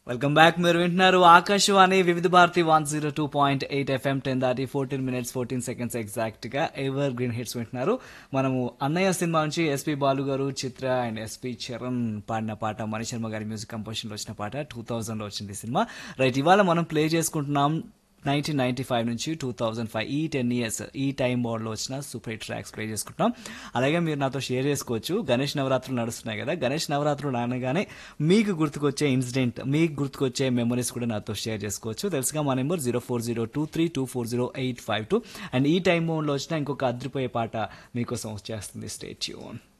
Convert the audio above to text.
Welcome back. మీరు వింటున్నారు ఆకాశవాణి వివిధ భారతి 102.8 FM 10 దాటి 14 minutes 14 seconds ఎగ్జాక్ట్ గా ఎవర్ గ్రీన్ హిట్స్ వింటున్నారు. మనము అన్నయ్య సినిమా నుంచి ఎస్పి బాలు గారు, చిత్ర అండ్ ఎస్పి చరణ్ పాడిన పాట, మణిశర్మ గారి మ్యూజిక్ కంపోజిషన్ లో వచ్చిన పాట 2000 లో వచ్చింది సినిమా. రైట్, ఇవాళ మనం ప్లే చేసుకుంటున్నాం 1995 నుంచి 2005 ఈ 10 years ఈ టైం బౌండ్లో వచ్చిన సూపర్ హిట్ ట్రాక్స్ ప్లే చేసుకుంటున్నాం. అలాగే మీరు నాతో షేర్ చేసుకోవచ్చు. గణేష్ నవరాత్రులు నడుస్తున్నాయి కదా, గణేష్ నవరాత్రులు అనగానే మీకు గుర్తుకొచ్చే ఇన్సిడెంట్, మీకు గుర్తుకొచ్చే మెమరీస్ కూడా నాతో షేర్ చేసుకోవచ్చు. తెలుసుగా మా నెంబర్ 040232408552. అండ్ ఈ టైం బౌండ్లో వచ్చిన ఇంకొక అద్రిపోయే పాట మీకోసం వచ్చేస్తుంది. Stay tune.